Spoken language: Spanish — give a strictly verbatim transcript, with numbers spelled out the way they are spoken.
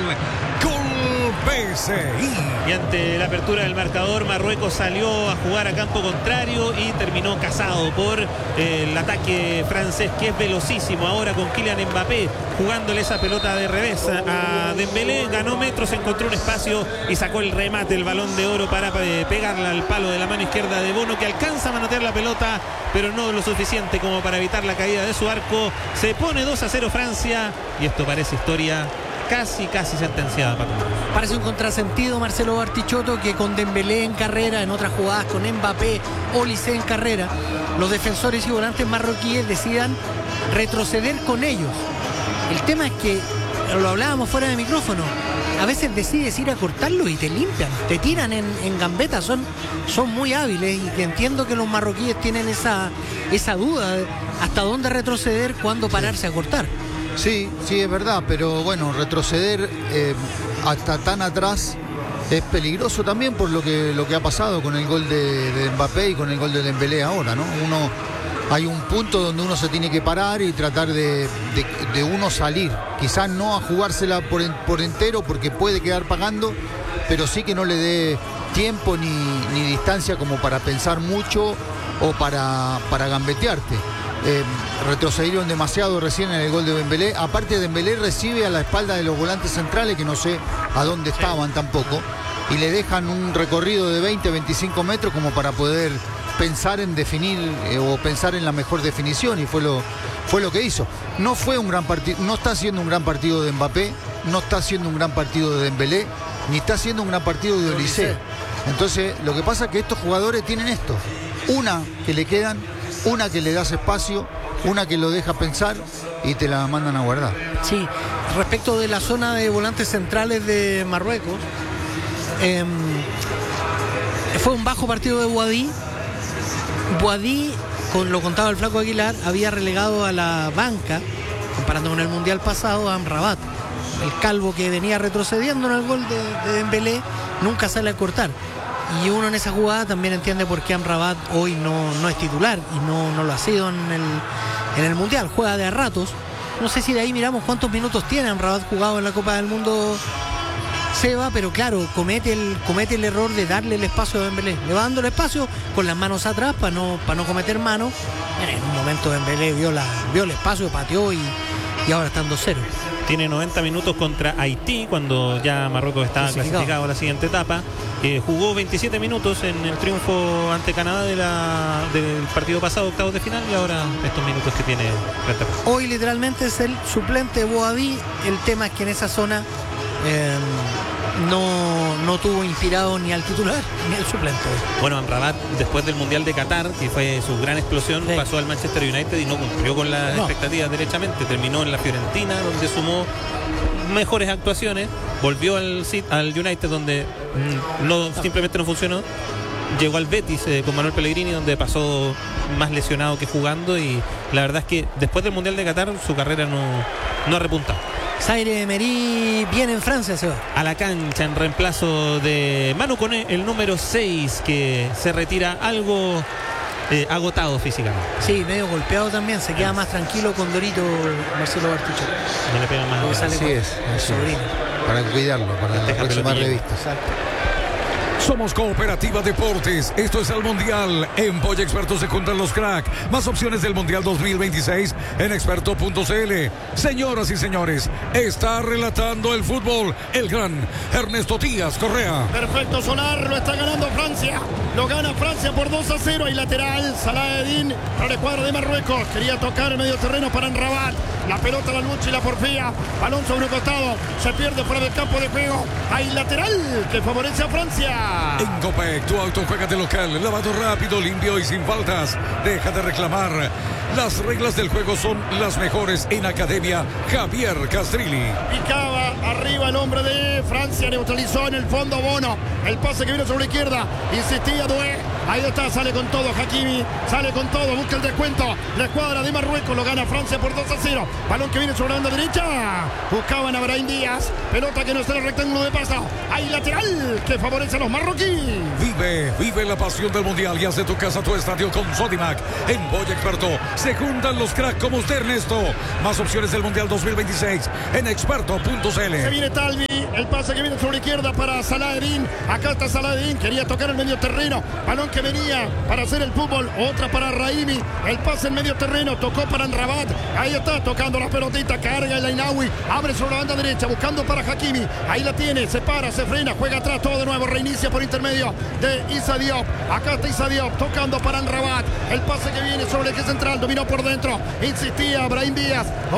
Gol P S I. Y ante la apertura del marcador, Marruecos salió a jugar a campo contrario y terminó cazado por eh, el ataque francés, que es velocísimo. Ahora con Kylian Mbappé jugándole esa pelota de revés a Dembélé, ganó metros, encontró un espacio y sacó el remate, el Balón de Oro, para eh, pegarla al palo de la mano izquierda de Bono, que alcanza a manotear la pelota, pero no lo suficiente como para evitar la caída de su arco. Se pone dos a cero Francia y esto parece historia casi, casi sentenciada, Paco. Parece un contrasentido, Marcelo Bartichotto, que con Dembélé en carrera, en otras jugadas con Mbappé, Olise en carrera, los defensores y volantes marroquíes decidan retroceder con ellos. El tema es que, lo hablábamos fuera de micrófono, a veces decides ir a cortarlo y te limpian, te tiran en, en gambeta, son, son muy hábiles, y que entiendo que los marroquíes tienen esa, esa duda de hasta dónde retroceder, cuándo pararse a cortar. Sí, sí, es verdad, pero bueno, retroceder eh, hasta tan atrás es peligroso también por lo que, lo que ha pasado con el gol de, de Mbappé y con el gol de Dembélé ahora, ¿no? Uno, hay un punto donde uno se tiene que parar y tratar de, de, de uno salir. Quizás no a jugársela por, en, por entero porque puede quedar pagando, pero sí que no le dé tiempo ni, ni distancia como para pensar mucho o para, para gambetearte. Eh, retrocedieron demasiado recién en el gol de Dembélé. Aparte, Dembélé recibe a la espalda de los volantes centrales, que no sé a dónde estaban tampoco, y le dejan un recorrido de veinte, veinticinco metros como para poder pensar en definir eh, o pensar en la mejor definición, y fue lo, fue lo que hizo. No fue un gran partido, no está haciendo un gran partido de Mbappé, no está haciendo un gran partido de Dembélé, ni está haciendo un gran partido de Olise. Entonces, lo que pasa es que estos jugadores tienen esto: una que le quedan, una que le das espacio, una que lo deja pensar y te la mandan a guardar. Sí, respecto de la zona de volantes centrales de Marruecos, eh, fue un bajo partido de Boadí. Boadí, con lo contaba el Flaco Aguilar, había relegado a la banca, comparando con el Mundial pasado, a Amrabat. El calvo que venía retrocediendo en el gol de, de Dembélé nunca sale a cortar. Y uno en esa jugada también entiende por qué Amrabat hoy no, no es titular y no, no lo ha sido en el, en el Mundial. Juega de a ratos. No sé si de ahí miramos cuántos minutos tiene Amrabat jugado en la Copa del Mundo, Seba, pero claro, comete el, comete el error de darle el espacio a Dembélé. Le va dando el espacio con las manos atrás para no, para no cometer mano. En un momento Dembélé vio, la, vio el espacio, pateó y, y ahora están dos cero. Tiene noventa minutos contra Haití, cuando ya Marruecos está clasificado, clasificado a la siguiente etapa. Eh, jugó veintisiete minutos en el triunfo ante Canadá de la, del partido pasado, octavos de final, y ahora estos minutos que tiene frente a... Hoy literalmente es el suplente de Boadí. El tema es que en esa zona eh, no, no tuvo inspirado ni al titular ni al suplente. Bueno, Amrabat, después del Mundial de Qatar, que fue su gran explosión, sí, pasó al Manchester United y no cumplió con las no. expectativas derechamente. Terminó en la Fiorentina, donde sumó mejores actuaciones, volvió al, al United, donde no, simplemente no funcionó. Llegó al Betis eh, con Manuel Pellegrini, donde pasó más lesionado que jugando, y la verdad es que después del Mundial de Qatar su carrera no, no ha repuntado. Zaire Emery viene en Francia, se va a la cancha en reemplazo de Manu Koné, el número seis, que se retira algo eh, agotado físicamente. Sí, medio golpeado también, se queda más tranquilo con Dorito Marcelo Bartichotto. No le pega más. Así es, así es, para cuidarlo, para la próxima revista. Exacto. Somos Cooperativa Deportes. Esto es el Mundial. En Polla Experto se juntan los crack. Más opciones del Mundial dos mil veintiséis en experto punto c l. Señoras y señores, está relatando el fútbol el gran Ernesto Díaz Correa. Perfecto, Solar, lo está ganando Francia. Lo gana Francia por dos a cero. Hay lateral, Salah-Eddin para el cuadro de Marruecos. Quería tocar el medio terreno para Amrabat. La pelota, la lucha y la porfía. Balón sobre un costado. Se pierde fuera del campo de juego. Hay lateral que favorece a Francia. En Copec, tu auto juega de local, lavado rápido, limpio y sin faltas. Deja de reclamar. Las reglas del juego son las mejores en Academia Javier Castrilli. Picaba arriba el hombre de Francia, neutralizó en el fondo Bono. El pase que vino sobre la izquierda, insistía Doué. Ahí está, sale con todo Hakimi, sale con todo, busca el descuento. La escuadra de Marruecos lo gana Francia por dos a cero. Balón que viene sobre la banda derecha. Buscaban a Brahim Díaz. Pelota que no está en el rectángulo de paso. Hay lateral que favorece a los marroquíes. Vive, vive la pasión del Mundial y haz de tu casa tu estadio con Sodimac. En Boya Experto se juntan los cracks como usted, Ernesto. Más opciones del Mundial dos mil veintiséis en experto punto c l. Se viene Talvi, El pase que viene sobre la izquierda para Saladin. Acá está Saladin. Quería tocar el medio terreno. Balón que venía para hacer el fútbol. Otra para Raimi. El pase en medio terreno. Tocó para Anrabat. Ahí está tocando la pelotita. Carga el Ainawi. Abre sobre la banda derecha. Buscando para Hakimi. Ahí la tiene. Se para, se frena. Juega atrás todo de nuevo. Reinicia por intermedio de Issa Diop. Acá está Issa Diop. Tocando para Anrabat. El pase que viene sobre el eje central. Dominó por dentro. Insistía Brahim Díaz.